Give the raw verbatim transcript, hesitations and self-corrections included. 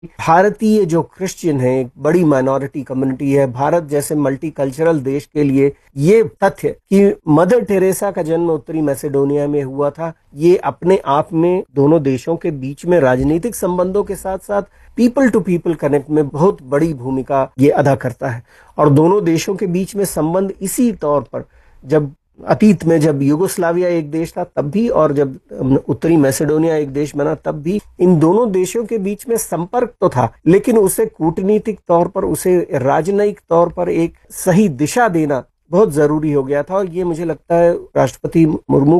भारतीय जो क्रिश्चियन है, एक बड़ी माइनॉरिटी कम्युनिटी है, भारत जैसे मल्टीकल्चरल देश के लिए ये तथ्य कि मदर टेरेसा का जन्म उत्तरी मैसेडोनिया में हुआ था, ये अपने आप में दोनों देशों के बीच में राजनीतिक संबंधों के साथ साथ पीपल टू पीपल कनेक्ट में बहुत बड़ी भूमिका ये अदा करता है। और दोनों देशों के बीच में संबंध इसी तौर पर, जब अतीत में जब यूगोस्लाविया एक देश था तब भी, और जब उत्तरी मैसेडोनिया एक देश बना तब भी, इन दोनों देशों के बीच में संपर्क तो था, लेकिन उसे कूटनीतिक तौर पर, उसे राजनयिक तौर पर एक सही दिशा देना बहुत जरूरी हो गया था। और ये मुझे लगता है राष्ट्रपति मुर्मू